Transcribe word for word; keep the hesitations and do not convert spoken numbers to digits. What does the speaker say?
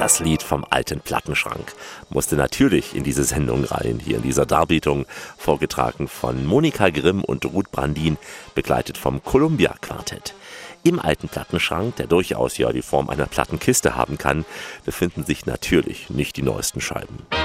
Das Lied vom alten Plattenschrank musste natürlich in diese Sendung rein, hier in dieser Darbietung, vorgetragen von Monika Grimm und Ruth Brandin, begleitet vom Columbia Quartett. Im alten Plattenschrank, der durchaus ja die Form einer Plattenkiste haben kann, befinden sich natürlich nicht die neuesten Scheiben.